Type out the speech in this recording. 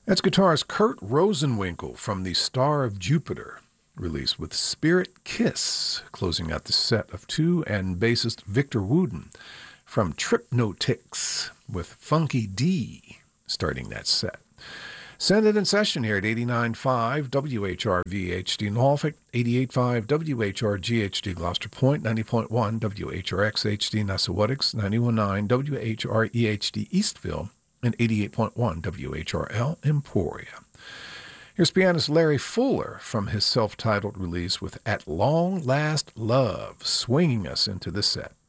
That's guitarist Kurt Rosenwinkel from the Star of Jupiter release with Spirit Kiss, closing out the set of two, and bassist Victor Wooden from Tripnotics with Funky D starting that set. Send it in session here at 89.5 WHRV-HD Norfolk, 88.5 WHRG-HD Gloucester Point, 90.1 WHRX-HD Nassauwetix, 91.9 WHRE-HD Eastville, and 88.1 WHRL Emporia. Here's pianist Larry Fuller from his self-titled release with At Long Last Love, swinging us into the set.